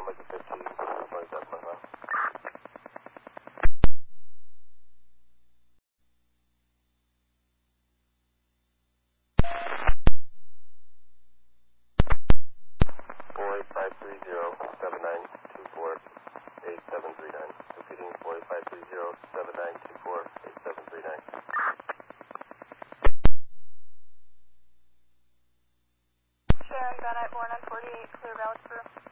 numbers are 15, 27.5. Boy 530-7924-8739. Repeating, boy 530-7924-8739. Sharon, Gunite 4948, clear Valley Crew.